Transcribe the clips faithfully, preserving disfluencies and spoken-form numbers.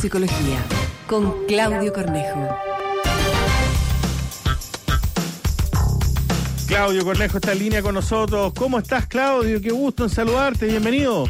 Psicología, con Claudio Cornejo. Claudio Cornejo está en línea con nosotros. ¿Cómo estás, Claudio? Qué gusto en saludarte. Bienvenido.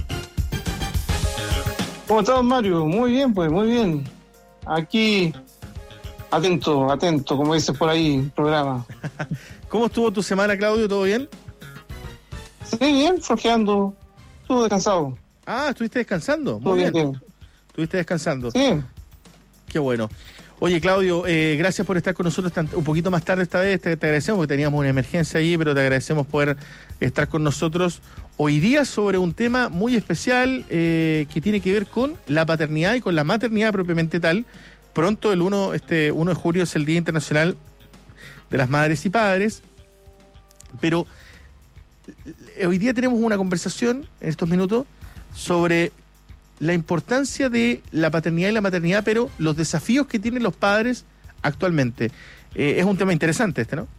¿Cómo estás, Mario? Muy bien, pues, muy bien. Aquí, atento, atento, como dices por ahí, el programa. ¿Cómo estuvo tu semana, Claudio? ¿Todo bien? Sí, bien, flojeando. Estuve descansado. Ah, ¿estuviste descansando? Muy Todo bien. bien. ¿Estuviste descansando? Sí. Qué bueno. Oye, Claudio, eh, gracias por estar con nosotros tan, un poquito más tarde esta vez. Te, te agradecemos porque teníamos una emergencia allí, pero te agradecemos poder estar con nosotros hoy día sobre un tema muy especial eh, que tiene que ver con la paternidad y con la maternidad propiamente tal. Pronto, el uno, este, uno de julio, es el Día Internacional de las Madres y Padres, pero hoy día tenemos una conversación en estos minutos sobre la importancia de la paternidad y la maternidad, pero los desafíos que tienen los padres actualmente. Eh, es un tema interesante este, ¿no?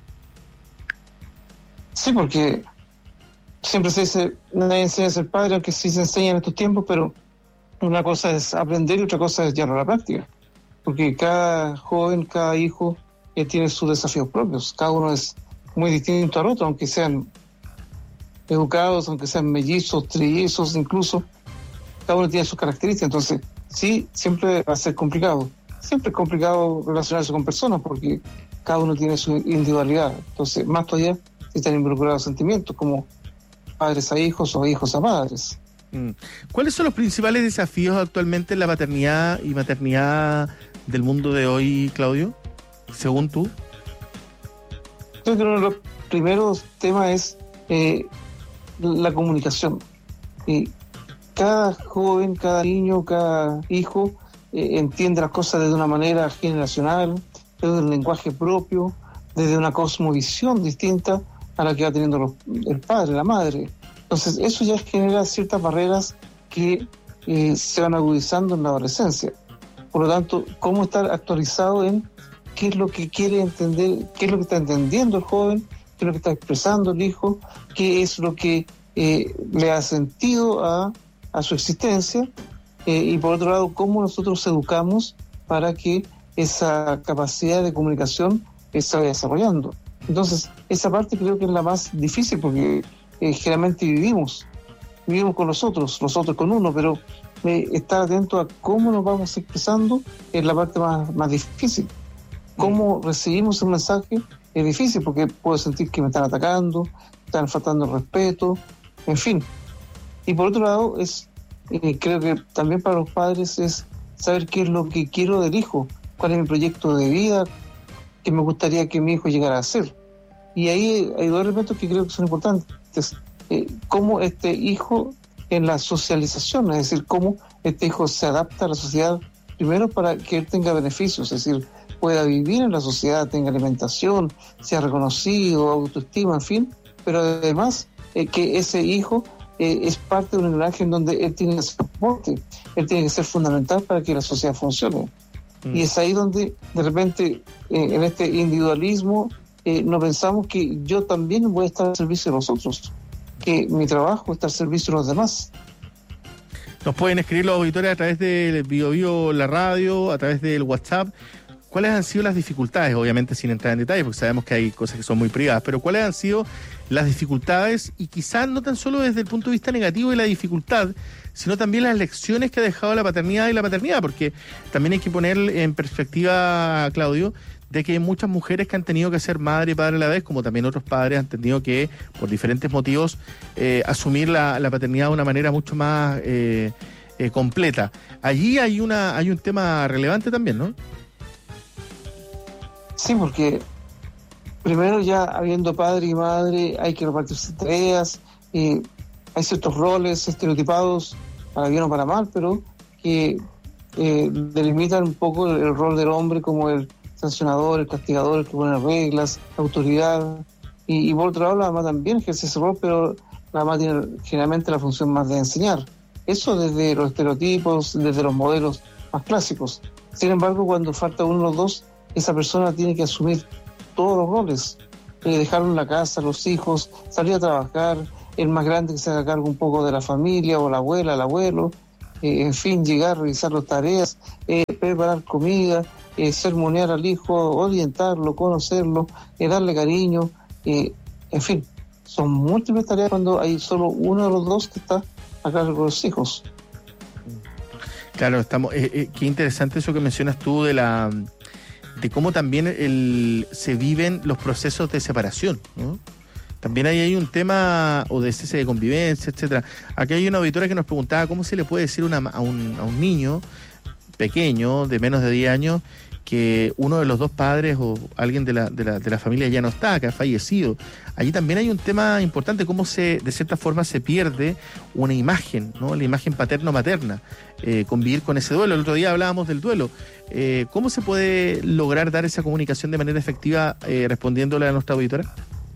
Sí, porque siempre se dice, nadie enseña a ser padre, aunque sí se enseña en estos tiempos, pero una cosa es aprender y otra cosa es llevarlo a la práctica. Porque cada joven, cada hijo eh, tiene sus desafíos propios. Cada uno es muy distinto al otro, aunque sean educados, aunque sean mellizos, trillizos, incluso. Cada uno tiene sus características, entonces sí, siempre va a ser complicado. Siempre es complicado relacionarse con personas porque cada uno tiene su individualidad. Entonces, más todavía si están involucrados sentimientos como padres a hijos o hijos a padres. Mm. ¿Cuáles son los principales desafíos actualmente en la paternidad y maternidad del mundo de hoy, Claudio, según tú? Yo creo que uno de los primeros temas es eh, la comunicación. Y cada joven, cada niño, cada hijo eh, entiende las cosas desde una manera generacional, desde un lenguaje propio, desde una cosmovisión distinta a la que va teniendo los, el padre, la madre. Entonces eso ya genera ciertas barreras que eh, se van agudizando en la adolescencia. Por lo tanto, cómo estar actualizado en qué es lo que quiere entender, qué es lo que está entendiendo el joven, qué es lo que está expresando el hijo, qué es lo que eh, le ha sentido a a su existencia, eh, y por otro lado, cómo nosotros educamos para que esa capacidad de comunicación eh, se vaya desarrollando. Entonces, esa parte creo que es la más difícil porque eh, generalmente vivimos, vivimos con los otros, los otros con uno, pero eh, estar atento a cómo nos vamos expresando es la parte más, más difícil. Cómo recibimos el mensaje es difícil porque puedo sentir que me están atacando, me están faltando el respeto, en fin. Y por otro lado, es eh, creo que también para los padres es saber qué es lo que quiero del hijo, cuál es mi proyecto de vida, qué me gustaría que mi hijo llegara a ser. Y ahí hay dos elementos que creo que son importantes. Eh, cómo este hijo en la socialización, es decir, cómo este hijo se adapta a la sociedad, primero para que él tenga beneficios, es decir, pueda vivir en la sociedad, tenga alimentación, sea reconocido, autoestima, en fin, pero además eh, que ese hijo Eh, es parte de un engranaje en donde él tiene que ser soporte, él tiene que ser fundamental para que la sociedad funcione. Mm. Y es ahí donde de repente eh, en este individualismo eh, no pensamos que yo también voy a estar al servicio de los otros, que mi trabajo está al servicio de los demás. Nos pueden escribir los auditores a través del Bio Bio, la radio, a través del WhatsApp. ¿Cuáles han sido las dificultades? Obviamente sin entrar en detalle, porque sabemos que hay cosas que son muy privadas, pero ¿cuáles han sido las dificultades? Y quizás no tan solo desde el punto de vista negativo de la dificultad, sino también las lecciones que ha dejado la paternidad y la maternidad, porque también hay que poner en perspectiva, Claudio, de que hay muchas mujeres que han tenido que ser madre y padre a la vez, como también otros padres han tenido que, por diferentes motivos, eh, asumir la, la paternidad de una manera mucho más eh, eh, completa. Allí hay, una, hay un tema relevante también, ¿no? Sí, porque primero ya habiendo padre y madre hay que repartirse tareas, eh, hay ciertos roles estereotipados, para bien o para mal, pero que eh, delimitan un poco el, el rol del hombre como el sancionador, el castigador, el que pone reglas, la autoridad, y, y por otro lado la mamá también ejerce ese rol, pero la mamá tiene generalmente la función más de enseñar. Eso desde los estereotipos, desde los modelos más clásicos. Sin embargo, cuando falta uno de los dos, esa persona tiene que asumir todos los roles, eh, dejarlo en la casa, los hijos, salir a trabajar, el más grande que se haga cargo un poco de la familia, o la abuela, el abuelo, eh, en fin, llegar, revisar las tareas, eh, preparar comida, eh, sermonear al hijo, orientarlo, conocerlo, eh, darle cariño, eh, en fin, son múltiples tareas cuando hay solo uno de los dos que está a cargo de los hijos. Claro, estamos. Eh, eh, qué interesante eso que mencionas tú de la de cómo también el, se viven los procesos de separación, ¿no? También ahí hay un tema o de cese de convivencia, etcétera. Aquí hay una auditora que nos preguntaba cómo se le puede decir una, a, un, a un niño pequeño de menos de diez años que uno de los dos padres o alguien de la, de la, de la familia ya no está, que ha fallecido. Allí también hay un tema importante, cómo se, de cierta forma se pierde una imagen, ¿no? La imagen paterno-materna, eh, convivir con ese duelo. El otro día hablábamos del duelo. Eh, ¿Cómo se puede lograr dar esa comunicación de manera efectiva, eh, respondiéndole a nuestra auditora?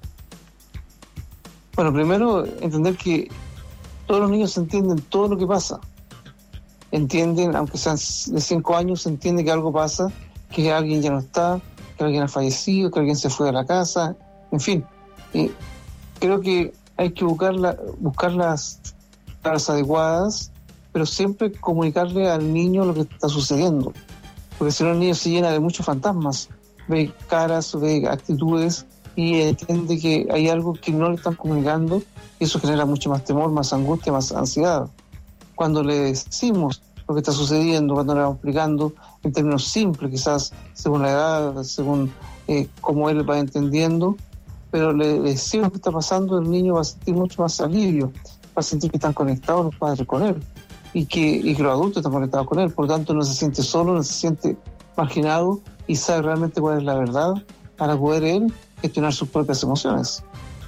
Bueno, primero entender que todos los niños entienden todo lo que pasa. Entienden, aunque sean de cinco años, entiende que algo pasa, que alguien ya no está, que alguien ha fallecido, que alguien se fue de la casa, en fin. Eh, creo que hay que buscar, la, buscar las palabras adecuadas, pero siempre comunicarle al niño lo que está sucediendo. Porque si no, el niño se llena de muchos fantasmas, ve caras, ve actitudes y entiende que hay algo que no le están comunicando y eso genera mucho más temor, más angustia, más ansiedad. Cuando le decimos lo que está sucediendo, cuando le vamos explicando en términos simples, quizás según la edad, según eh, cómo él va entendiendo, pero le decimos lo que está pasando, el niño va a sentir mucho más alivio, va a sentir que están conectados los padres con él y que, y que los adultos están conectados con él, por lo tanto no se siente solo, no se siente marginado y sabe realmente cuál es la verdad para poder él gestionar sus propias emociones.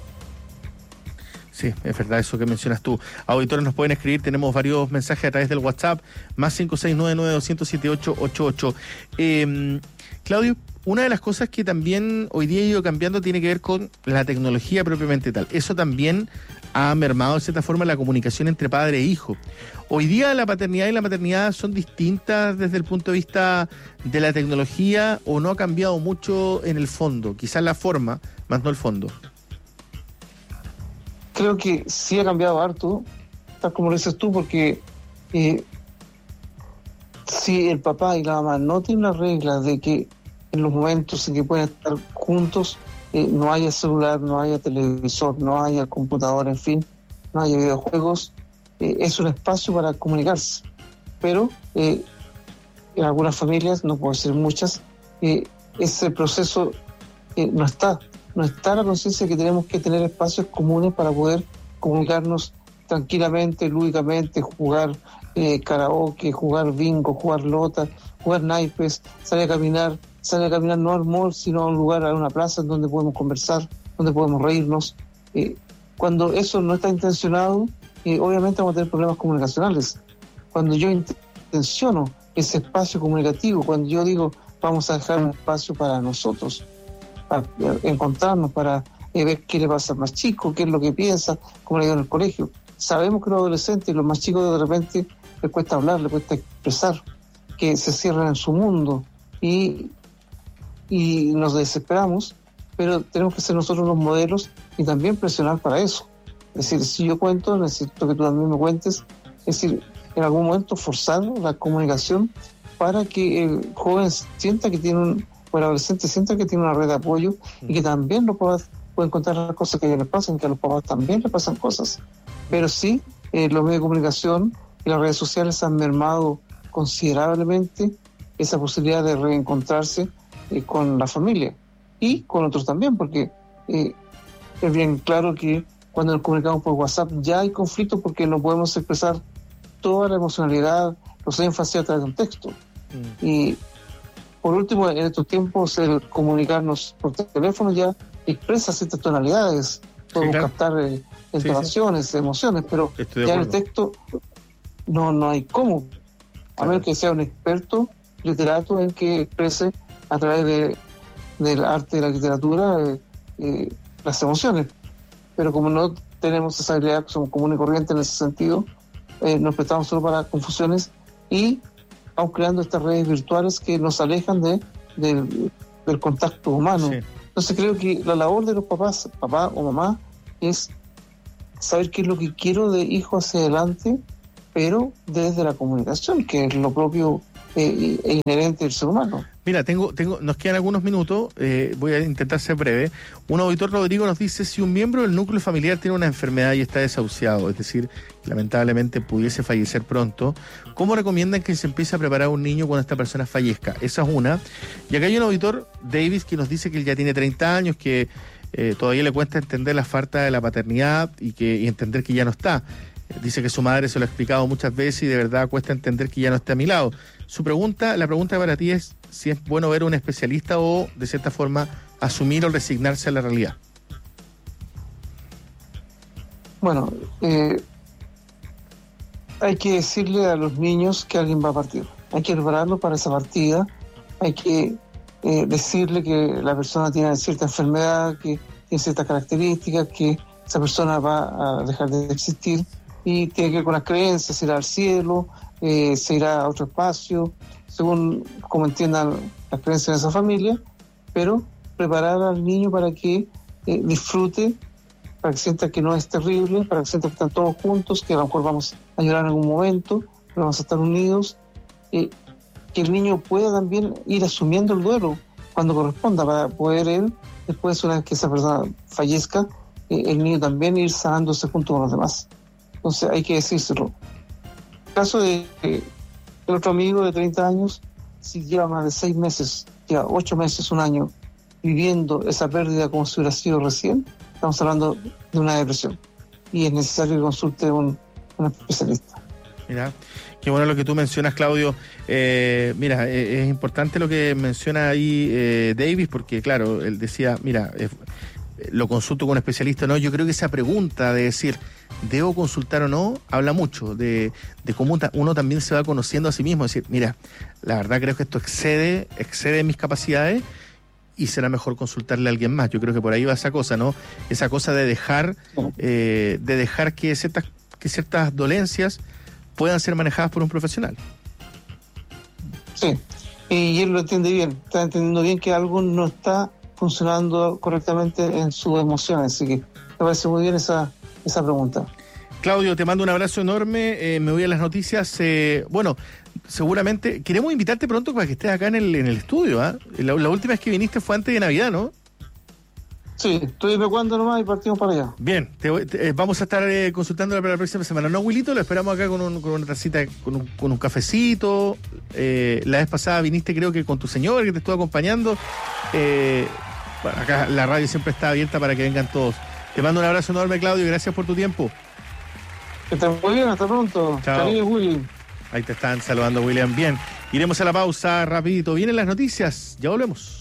Sí, es verdad eso que mencionas tú. Auditores nos pueden escribir, tenemos varios mensajes a través del WhatsApp, más cinco seis nueve nueve dos cero cero siete ocho ocho ocho. Eh, Claudio, una de las cosas que también hoy día ha ido cambiando tiene que ver con la tecnología propiamente tal. Eso también ha mermado de cierta forma la comunicación entre padre e hijo. Hoy día la paternidad y la maternidad son distintas desde el punto de vista de la tecnología, o no ha cambiado mucho en el fondo, quizás la forma, más no el fondo. Creo que sí ha cambiado harto, tal como lo dices tú, porque eh, si el papá y la mamá no tienen las reglas de que en los momentos en que pueden estar juntos eh, no haya celular, no haya televisor, no haya computadora, en fin, no haya videojuegos, eh, es un espacio para comunicarse. Pero eh, en algunas familias, no puedo decir muchas, eh, ese proceso eh, no está. No está la conciencia de que tenemos que tener espacios comunes para poder comunicarnos tranquilamente, lúdicamente, jugar eh, karaoke, jugar bingo, jugar lota, jugar naipes, salir a caminar, salir a caminar no al mall, sino a un lugar, a una plaza en donde podemos conversar, donde podemos reírnos. Eh, cuando eso no está intencionado, eh, obviamente vamos a tener problemas comunicacionales. Cuando yo intenciono ese espacio comunicativo, cuando yo digo vamos a dejar un espacio para nosotros, para encontrarnos, para eh, ver qué le pasa al más chico, qué es lo que piensa, cómo le ha ido en el colegio. Sabemos que los adolescentes, los más chicos, de repente les cuesta hablar, les cuesta expresar, que se cierran en su mundo y, y nos desesperamos, pero tenemos que ser nosotros los modelos y también presionar para eso. Es decir, si yo cuento, necesito que tú también me cuentes, es decir, en algún momento forzar la comunicación para que el joven sienta que tiene un o el adolescente sienta que tiene una red de apoyo y que también los papás pueden contar las cosas que a ellos les pasan, que a los papás también les pasan cosas. Pero sí, eh, los medios de comunicación y las redes sociales han mermado considerablemente esa posibilidad de reencontrarse eh, con la familia y con otros también, porque eh, es bien claro que cuando nos comunicamos por WhatsApp ya hay conflictos porque no podemos expresar toda la emocionalidad, los énfasis a través de un texto. Mm. Y por último, en estos tiempos, el comunicarnos por teléfono ya expresa ciertas tonalidades. Podemos sí, claro. captar eh, entonaciones, sí, sí. emociones, pero ya en el texto no, no hay cómo. A claro. menos que sea un experto literato en que exprese a través de del arte y la literatura eh, eh, las emociones. Pero como no tenemos esa habilidad, somos común y corriente en ese sentido, eh, nos prestamos solo para confusiones y vamos creando estas redes virtuales que nos alejan de, de del contacto humano. Sí. Entonces creo que la labor de los papás, papá o mamá, es saber qué es lo que quiero de hijo hacia adelante pero desde la comunicación, que es lo propio eh, e inherente del ser humano. Mira, tengo, tengo, nos quedan algunos minutos, eh, voy a intentar ser breve. Un auditor, Rodrigo, nos dice: si un miembro del núcleo familiar tiene una enfermedad y está desahuciado, es decir, lamentablemente pudiese fallecer pronto, ¿cómo recomiendan que se empiece a preparar un niño cuando esta persona fallezca? Esa es una. Y acá hay un auditor, Davis, que nos dice que él ya tiene treinta años, que eh, todavía le cuesta entender la falta de la paternidad y, que, y entender que ya no está. Dice que su madre se lo ha explicado muchas veces y de verdad cuesta entender que ya no esté a mi lado. Su pregunta, la pregunta para ti es si es bueno ver a un especialista o, de cierta forma, asumir o resignarse a la realidad. Bueno, eh, hay que decirle a los niños que alguien va a partir. Hay que prepararlo para esa partida. Hay que eh, decirle que la persona tiene cierta enfermedad, que tiene ciertas características, que esa persona va a dejar de existir. Y tiene que ver con las creencias, se irá al cielo, eh, se irá a otro espacio, según como entiendan las creencias de esa familia, pero preparar al niño para que eh, disfrute, para que sienta que no es terrible, para que sienta que están todos juntos, que a lo mejor vamos a llorar en algún momento, pero vamos a estar unidos, eh, que el niño pueda también ir asumiendo el duelo cuando corresponda, para poder él, después una vez que esa persona fallezca, eh, el niño también ir sanándose junto con los demás. Entonces hay que decírselo. El caso de eh, el otro amigo de treinta años, si lleva más de seis meses, lleva ocho meses, un año, viviendo esa pérdida como si hubiera sido recién, estamos hablando de una depresión. Y es necesario que consulte a un, un especialista. Mira, qué bueno lo que tú mencionas, Claudio. Eh, mira, eh, es importante lo que menciona ahí eh, Davis, porque claro, él decía, mira, eh, lo consulto con un especialista o no. Yo creo que esa pregunta de decir, ¿debo consultar o no? Habla mucho de, de cómo uno también se va conociendo a sí mismo. Es decir, mira, la verdad creo que esto excede, excede mis capacidades y será mejor consultarle a alguien más. Yo creo que por ahí va esa cosa, ¿no? Esa cosa de dejar, eh, de dejar que ciertas, que ciertas dolencias puedan ser manejadas por un profesional. Sí, y él lo entiende bien, está entendiendo bien que algo no está funcionando correctamente en sus emociones, así que me parece muy bien esa, esa pregunta. Claudio, te mando un abrazo enorme, eh, me voy a las noticias. Eh, bueno, seguramente queremos invitarte pronto para que estés acá en el, en el estudio. ¿eh? La, la última vez que viniste fue antes de Navidad, ¿no? Sí, estoy evacuando nomás y partimos para allá. Bien, te, te, eh, vamos a estar eh, consultándola para la próxima semana. No, Wilito, lo esperamos acá con, un, con una tacita, con un, con un cafecito. Eh, la vez pasada viniste, creo que con tu señor que te estuvo acompañando. Eh, bueno, acá la radio siempre está abierta para que vengan todos. Te mando un abrazo enorme, Claudio, y gracias por tu tiempo. Que estén muy bien, hasta pronto. Chao. Saludos, Willy. Ahí te están saludando, William. Bien, iremos a la pausa rapidito. Vienen las noticias, ya volvemos.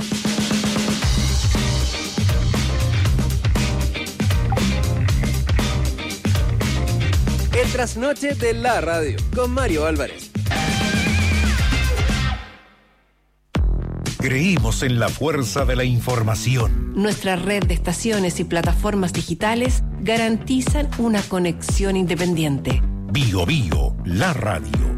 El trasnoche de la radio con Mario Álvarez. Creímos en la fuerza de la información. Nuestra red de estaciones y plataformas digitales garantizan una conexión independiente. Bio Bio, la radio.